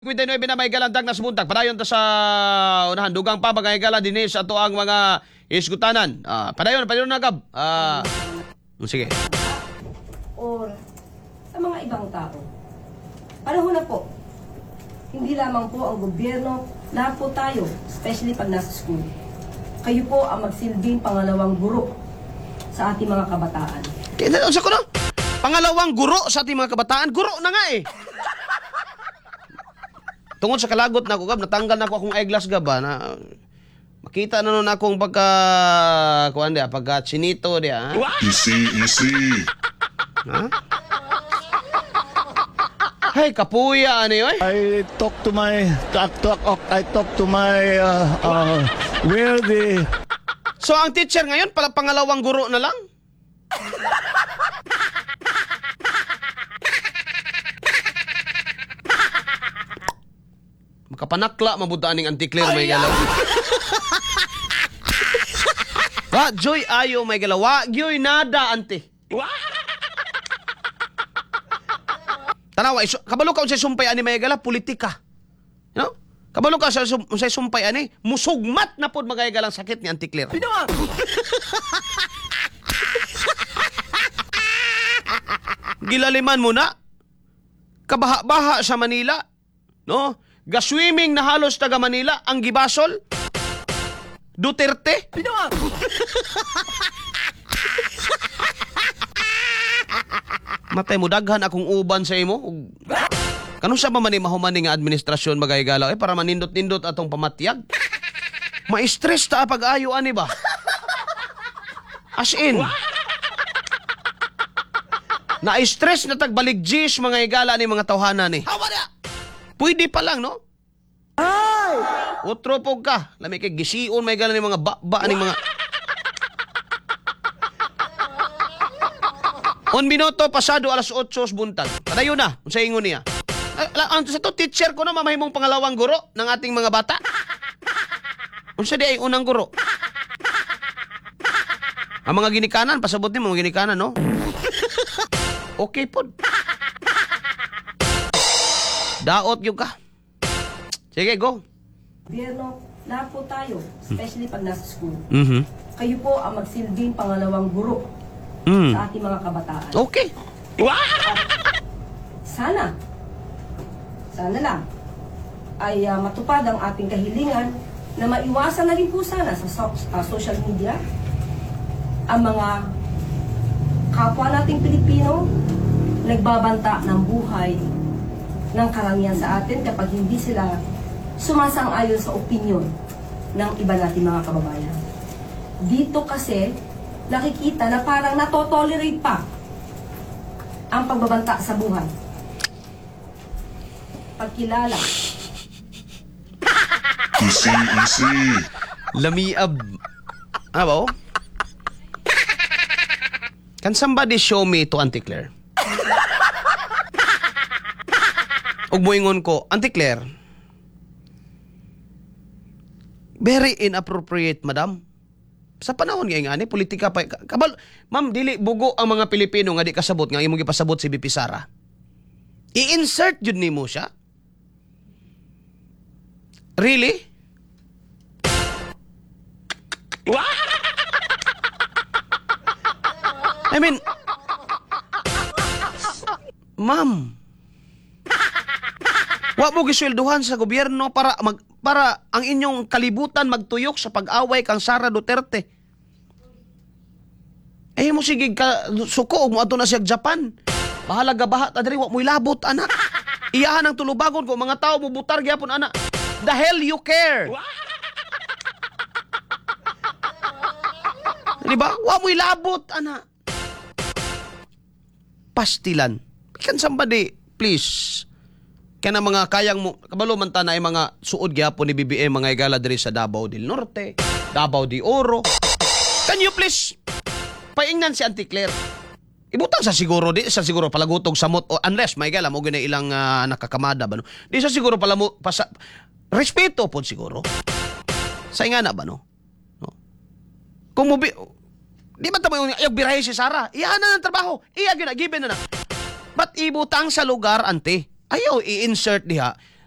29 na may galandag na sumuntag. Padayon ta sa unahan. Dugang pa bagay gala dinis ato ang mga iskutanan. Padayon na gab. Sige. Or sa mga ibang tao. Panahon na po. Hindi lamang po ang gobyerno, lahat po tayo, especially pag nasa school. Kayo po ang magsilbing pangalawang guro sa ating mga kabataan. Sa ko no? Pangalawang guro sa ating mga kabataan. Guro na nga eh. Tungod sa kalagot na ako, Gab, natanggal na ako akong eyeglass, Gab, na makita na nun akong pagka chinito diya, ha? Easy. Ha? Hay, kapuya, ano yun? I talk to my where the So, ang teacher ngayon, pala pangalawang guro na lang? Makapanakla, mabutaan ng anti-clear, may galaw. Joy, ayo, may galaw. Gyoy, nada, anti. Tanawa, kabalo ka sa sumpay ani may gala, politika. You know? Kabalo ka sa sumpay ani, musugmat na pod magayagalang sakit ni anti-clear. Gilaliman mo na. Kabaha-baha sa Manila. No? Gaswimming na halos taga Manila ang gibasol. Duterte. Matay mo daghan akong uban sa imo. Kano sa man ni mahumani nga administrasyon magayagalaw para manindot-nindot atong pamatyag. Ma-stress ta pag-ayo ani ba? As in. Na-stress na tagbalig-gis mga igala ni mga tawhana ni. Pwede pa lang, no? Ay! Utro po ka. Lami kay gisiun may gala ni mga ba ni mga... 1 minuto pasado alas 8 buntag. Padayon na, unsa ingon niya. Sa to teacher ko na mamahimong pangalawang guro ng ating mga bata. Unsa di ay unang guro? Ang mga ginikanan, pasabot ni mga ginikanan, no? Okay po. Daot yung ka. Sige, go. Gobyerno, lahat po tayo, especially pag nasa school. Mm-hmm. Kayo po ang magsilbing pangalawang guro sa ating mga kabataan. Okay. Sana lang, ay matupad ang ating kahilingan na maiwasan na rin po sana sa social media ang mga kapwa nating Pilipino nagbabanta ng buhay ng karamihan sa atin kapag hindi sila sumasang-ayon sa opinyon ng iba nating mga kababayan. Dito kasi nakikita na parang natotolerate pa ang pagbabanta sa buhay. Pagkilala. Easy. Lamiab. Ba? Can somebody show me to Auntie Claire? Ug moingon ko, Auntie Claire, very inappropriate, madam. Sa panahon nga ani, politika pa. Kabal, ma'am, dili bugo ang mga Pilipino nga di kasabot nga imong gipasabot si BP Sara. I-insert jud nimo siya. Really? I mean, ma'am, wa mo giswelduhan sa gobyerno para ang inyong kalibutan magtuyok sa pag-away kang Sara Duterte. Mo sige ka suko mo ato na siya Japan. Bahala gabaha ta diri wa mo'y labot anak. Iyahan ang tulubagon ko mga tao mo butar gyapon anak. The hell you care? Diba? Wa mo'y labot anak. Pastilan. Can somebody please kaya na mga kayang mo, kabalo man ta na ay mga suod gyapon ni BBM mga igala diri sa Davao del Norte, Davao de Oro. Can you please paingnan si Auntie Claire? Ibutang sa siguro palagutog samot o unless may igala mo gina ilang nakakamada ba no. Di sa siguro pala mo respeto pod siguro. Sa ingana ba no? Kung mo di ba tamo yung birahe si Sara? Iyan na ng trabaho. Iya gina given na. But ibutang sa lugar ante. Ayaw i-insert diha